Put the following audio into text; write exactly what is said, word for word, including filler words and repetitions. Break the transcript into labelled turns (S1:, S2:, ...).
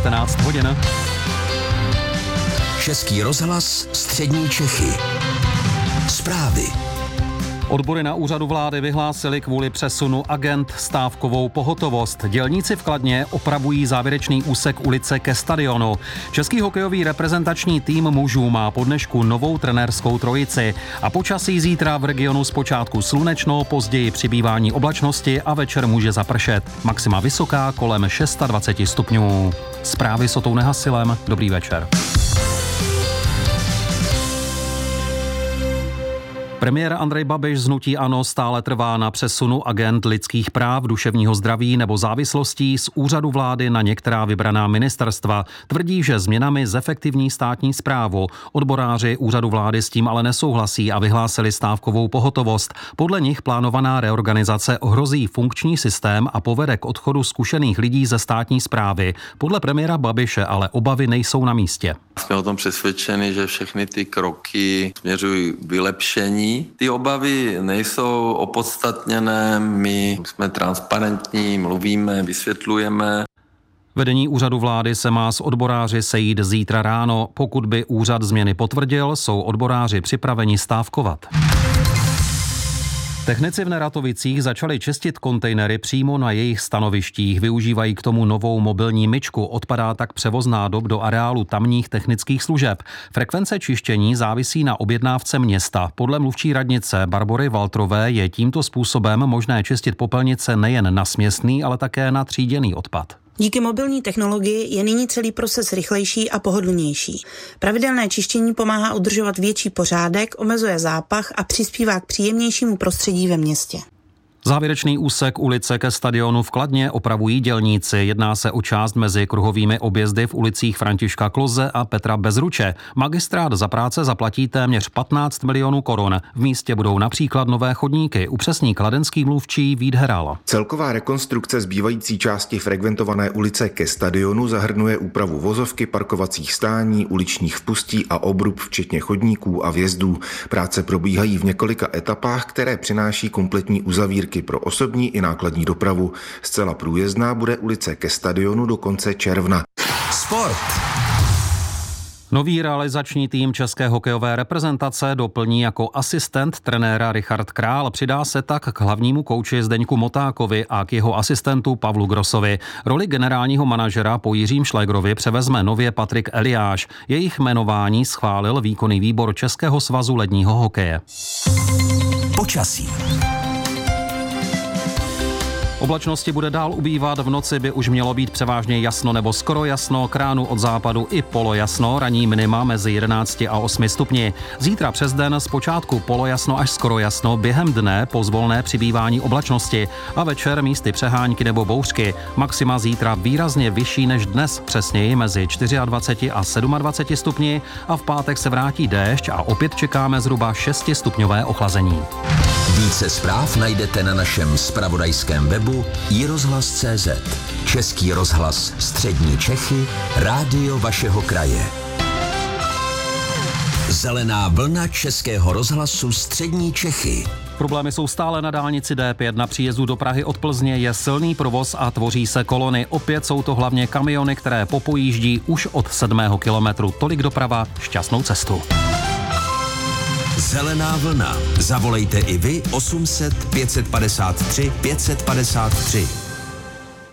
S1: devatenáct hodin.
S2: Český rozhlas Střední Čechy. Zprávy.
S1: Odbory na úřadu vlády vyhlásili kvůli přesunu agent stávkovou pohotovost. Dělníci v Kladně opravují závěrečný úsek ulice ke stadionu. Český hokejový reprezentační tým mužů má po dnešku novou trenérskou trojici. A počasí zítra v regionu zpočátku slunečno, později přibývání oblačnosti a večer může zapršet. Maxima vysoká kolem dvacet šest stupňů. Zprávy s Otou Nehasilem. Dobrý večer. Premiér Andrej Babiš z hnutí ANO stále trvá na přesunu agend lidských práv, duševního zdraví nebo závislostí z úřadu vlády na některá vybraná ministerstva. Tvrdí, že změnami zefektivní státní správu. Odboráři úřadu vlády s tím ale nesouhlasí a vyhlásili stávkovou pohotovost. Podle nich plánovaná reorganizace ohrozí funkční systém a povede k odchodu zkušených lidí ze státní správy. Podle premiéra Babiše ale obavy nejsou na místě.
S3: Jsme o tom přesvědčeni, že všechny ty kroky směřují k vylepšení. Ty obavy nejsou opodstatněné, my jsme transparentní, mluvíme, vysvětlujeme.
S1: Vedení úřadu vlády se má s odboráři sejít zítra ráno. Pokud by úřad změny potvrdil, jsou odboráři připraveni stávkovat. Technici v Neratovicích začali čistit kontejnery přímo na jejich stanovištích. Využívají k tomu novou mobilní myčku. Odpadá tak převoz nádob do areálu tamních technických služeb. Frekvence čištění závisí na objednávce města. Podle mluvčí radnice Barbory Waltrové je tímto způsobem možné čistit popelnice nejen na směsný, ale také na tříděný odpad.
S4: Díky mobilní technologii je nyní celý proces rychlejší a pohodlnější. Pravidelné čištění pomáhá udržovat větší pořádek, omezuje zápach a přispívá k příjemnějšímu prostředí ve městě.
S1: Závěrečný úsek ulice ke stadionu v Kladně opravují dělníci. Jedná se o část mezi kruhovými objezdy v ulicích Františka Kloze a Petra Bezruče. Magistrát za práce zaplatí téměř patnáct milionů korun. V místě budou například nové chodníky, upřesní kladenský mluvčí Vít Heral.
S5: Celková rekonstrukce zbývající části frekventované ulice ke stadionu zahrnuje úpravu vozovky, parkovacích stání, uličních vpustí a obrub včetně chodníků a vjezdů. Práce probíhají v několika etapách, které přináší kompletní uzavírky pro osobní i nákladní dopravu. Zcela průjezdná bude ulice ke stadionu do konce června.
S2: Sport.
S1: Nový realizační tým české hokejové reprezentace doplní jako asistent trenéra Richard Král. Přidá se tak k hlavnímu kouči Zdeňku Motákovi a k jeho asistentu Pavlu Grossovi. Roli generálního manažera po Jiřím Šlégrovi převezme nově Patrik Eliáš. Jejich jmenování schválil výkonný výbor Českého svazu ledního hokeje.
S2: Počasí.
S1: Oblačnosti bude dál ubývat, v noci by už mělo být převážně jasno nebo skoro jasno, k ránu od západu i polojasno, ranní minima mezi jedenácti a osmi stupni. Zítra přes den zpočátku polojasno až skoro jasno, během dne pozvolné přibývání oblačnosti a večer místy přehánky nebo bouřky. Maxima zítra výrazně vyšší než dnes, přesněji mezi dvaceti čtyřmi a dvaceti sedmi stupni a v pátek se vrátí déšť a opět čekáme zhruba šestistupňové ochlazení.
S2: Více zpráv najdete na našem zpravodajském webu i rozhlas tečka cé zet. Český rozhlas Střední Čechy, rádio vašeho kraje. Zelená vlna Českého rozhlasu Střední Čechy.
S1: Problémy jsou stále na dálnici D pět. Na příjezdu do Prahy od Plzně je silný provoz a tvoří se kolony. Opět jsou to hlavně kamiony, které popojíždí už od sedmého kilometru. Tolik doprava, šťastnou cestu.
S2: Zelená vlna. Zavolejte i vy osm set pět set padesát tři pět set padesát tři.